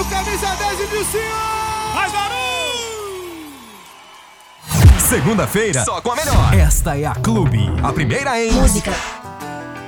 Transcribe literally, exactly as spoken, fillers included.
camisa dez e Nilcinho! Mais barulho! Segunda-feira, Só com a melhor. esta é a Clube. A primeira em música.